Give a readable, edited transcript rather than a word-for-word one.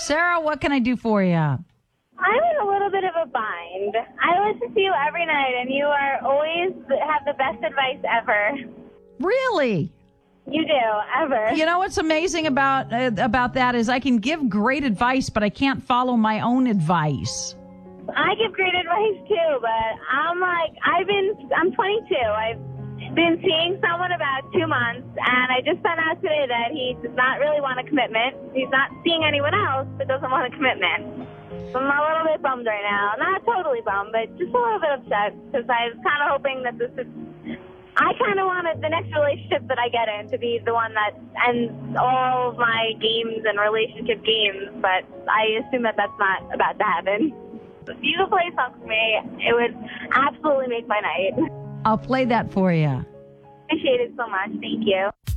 Sarah, what can I do for you? I'm in a little bit of a bind. I listen to you every night, and you are always have the best advice ever. Really? You do, ever. You know what's amazing about that is I can give great advice, but I can't follow my own advice. I give great advice too, but I'm 22. I've been seeing someone about 2 months, and I just found out today that he does not really want a commitment. He's not seeing anyone else, but doesn't want a commitment. So I'm a little bit bummed right now. Not totally bummed, but just a little bit upset because I was kind of hoping that I kind of wanted the next relationship that I get in to be the one that ends all of my games and relationship games, but I assume that that's not about to happen. If you could play a song for me, it would absolutely make my night. I'll play that for you. Appreciate it so much. Thank you.